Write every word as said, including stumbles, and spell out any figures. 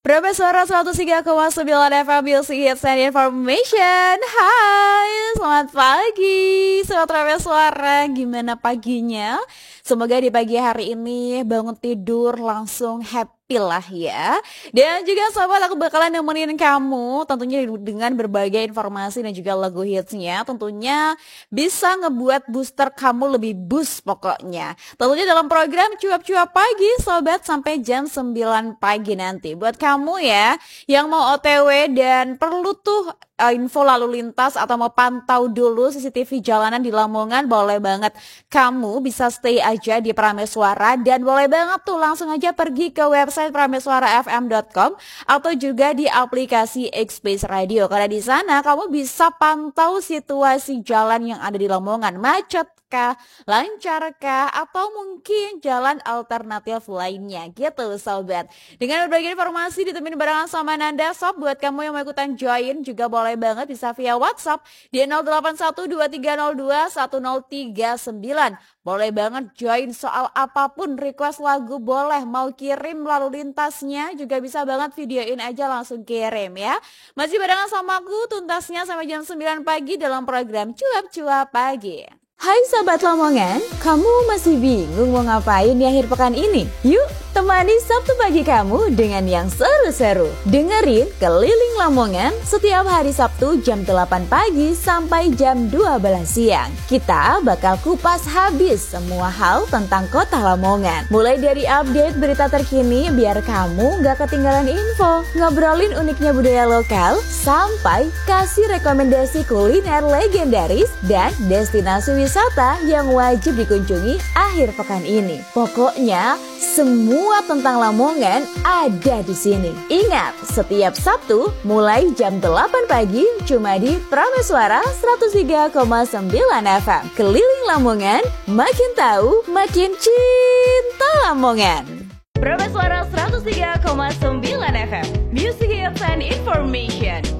Profesor seratus tiga koma sembilan F M Music Hits and Information. Hai, selamat pagi Sobat Profesor, gimana paginya? Semoga di pagi hari ini bangun tidur langsung happy lah ya. Dan juga sobat, aku bakalan nemenin kamu tentunya dengan berbagai informasi dan juga lagu hitsnya. Tentunya bisa ngebuat booster kamu lebih boost pokoknya. Tentunya dalam program Cuap-Cuap Pagi sobat sampai jam sembilan pagi nanti. Buat kamu ya yang mau O T W dan perlu tuh uh, info lalu lintas atau mau pantau dulu C C T V jalanan di Lamongan, boleh banget kamu bisa stay aja di Prameswara dan boleh banget tuh langsung aja pergi ke website prameswara f m dot com atau juga di aplikasi X-Space Radio, karena di sana kamu bisa pantau situasi jalan yang ada di Lamongan, macet kah, lancar kah, atau mungkin jalan alternatif lainnya gitu sobat. Dengan berbagai informasi ditemenin barengan sama Nanda Sob. Buat kamu yang mau ikutan join juga boleh banget bisa via WhatsApp di nol delapan satu dua tiga nol dua satu nol tiga sembilan. Boleh banget join soal apapun, request lagu boleh, mau kirim lalu lintasnya juga bisa banget, videoin aja langsung kirim ya. Masih barengan sama aku tuntasnya sampai jam sembilan pagi dalam program Cuap-Cuap Pagi. Hai Sobat Lamongan, kamu masih bingung mau ngapain di akhir pekan ini? Yuk temani Sabtu pagi kamu dengan yang seru-seru. Dengerin Keliling Lamongan setiap hari Sabtu jam delapan pagi sampai jam dua belas siang. Kita bakal kupas habis semua hal tentang kota Lamongan. Mulai dari update berita terkini biar kamu gak ketinggalan info, ngobrolin uniknya budaya lokal, sampai kasih rekomendasi kuliner legendaris dan destinasi wisata yang wajib dikunjungi akhir pekan ini. Pokoknya semua tentang Lamongan ada di sini. Ingat, setiap Sabtu mulai jam delapan pagi cuma di Prameswara seratus tiga koma sembilan F M. Keliling Lamongan, makin tahu, makin cinta Lamongan. Prameswara seratus tiga koma sembilan F M, Music Hits and Information.